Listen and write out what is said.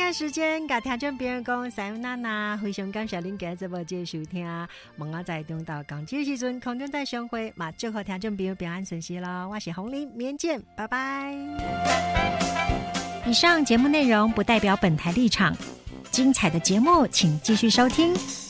的时间，甲听众朋友讲say有娜娜，非常感谢您今日这部节收听。明仔载中到港节时阵，空中再相会，嘛祝福听众朋友平安顺遂咯。我是洪玲，明天见，拜拜。以上节目内容不代表本台立场，精彩的节目请继续收听。